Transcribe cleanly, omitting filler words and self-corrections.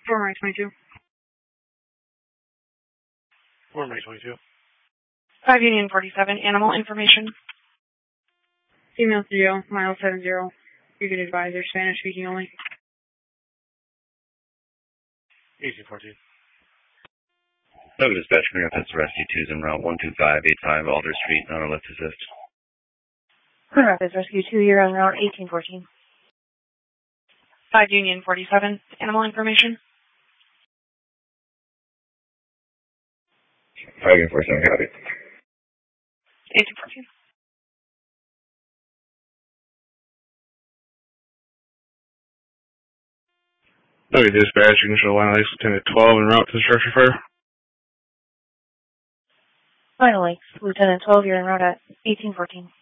May 22. May 22. 5 Union 47, animal information. Female 30, mile 70. You can advisor, Spanish speaking only. 1814. Logan Dispatch, Green Rapids Rescue 2's en route 12585 Alder Street, not a lift assist. Green Rapids Rescue 2, you're on route 1814. 5 Union 47, animal information. 5 Union 47, copy. 1814. Logan Dispatch, you can show line Lakes Lieutenant 12 en route to the structure fire. Final Lakes, Lieutenant 12, you're en route at 1814.